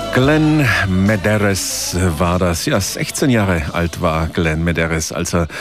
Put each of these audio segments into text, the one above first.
Glenn Medeiros war das. Ja, 16 Jahre alt war Glenn Medeiros, als er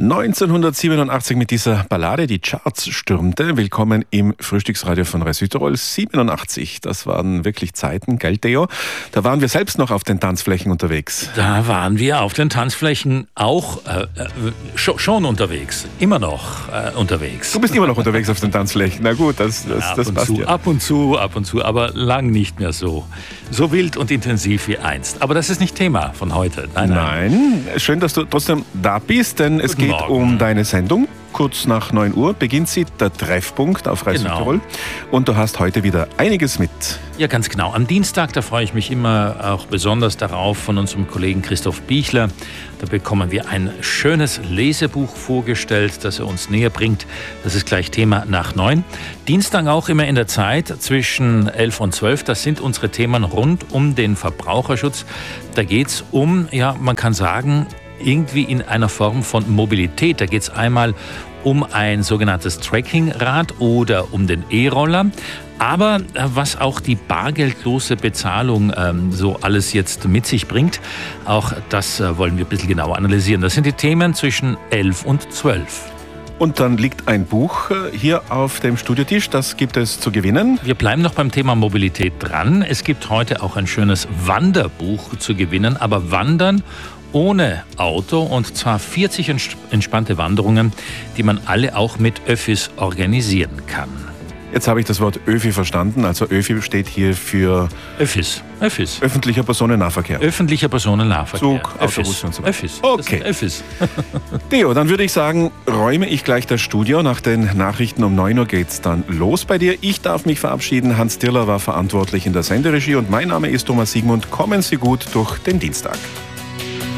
1987 mit dieser Ballade die Charts stürmte. Willkommen im Frühstücksradio von Radio Südtirol 87. Das waren wirklich Zeiten, gell, Theo? Da waren wir selbst noch auf den Tanzflächen unterwegs. Da waren wir auf den Tanzflächen auch schon unterwegs. Immer noch unterwegs. Du bist immer noch unterwegs auf den Tanzflächen. Na gut, das passt ja. Ab und zu, aber lang nicht mehr so wild und intensiv wie einst. Aber das ist nicht Thema von heute. Nein. Schön, dass du trotzdem da bist, denn es geht um deine Sendung. Kurz nach 9 Uhr beginnt sie, der Treffpunkt auf Radio Südtirol. Und du hast heute wieder einiges mit. Ja, ganz genau. Am Dienstag, da freue ich mich immer auch besonders darauf, von unserem Kollegen Christoph Bichler. Da bekommen wir ein schönes Lesebuch vorgestellt, das er uns näher bringt. Das ist gleich Thema nach 9. Dienstag auch immer in der Zeit zwischen 11 und 12. Das sind unsere Themen rund um den Verbraucherschutz. Da geht es um, ja, man kann sagen, irgendwie in einer Form von Mobilität. Da geht es einmal um ein sogenanntes Trekkingrad oder um den E-Roller. Aber was auch die bargeldlose Bezahlung so alles jetzt mit sich bringt, auch das wollen wir ein bisschen genauer analysieren. Das sind die Themen zwischen 11 und 12. Und dann liegt ein Buch hier auf dem Studiotisch, das gibt es zu gewinnen. Wir bleiben noch beim Thema Mobilität dran. Es gibt heute auch ein schönes Wanderbuch zu gewinnen, aber Wandern ohne Auto, und zwar 40 entspannte Wanderungen, die man alle auch mit Öffis organisieren kann. Jetzt habe ich das Wort Öfi verstanden, also Öfi steht hier für Öffis. Öffentlicher Personennahverkehr. Öffentlicher Personennahverkehr. Zug, Autobus und so weiter. Öffis. Okay. Öffis. Theo, dann würde ich sagen, räume ich gleich das Studio. Nach den Nachrichten um 9 Uhr geht's dann los bei dir. Ich darf mich verabschieden. Hans Dirler war verantwortlich in der Senderegie und mein Name ist Thomas Siegmund. Kommen Sie gut durch den Dienstag.